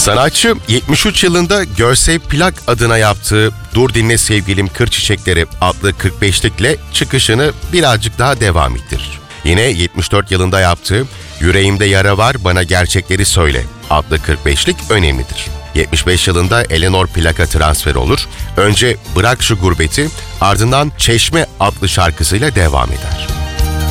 Sanatçı 73 yılında Görsey Plak adına yaptığı Dur Dinle Sevgilim Kır Çiçekleri adlı 45'likle çıkışını birazcık daha devam ettirir. Yine 74 yılında yaptığı Yüreğimde Yara Var Bana Gerçekleri Söyle adlı 45'lik önemlidir. 75 yılında Eleanor Plak'a transfer olur. Önce Bırak Şu Gurbeti, ardından Çeşme adlı şarkısıyla devam eder.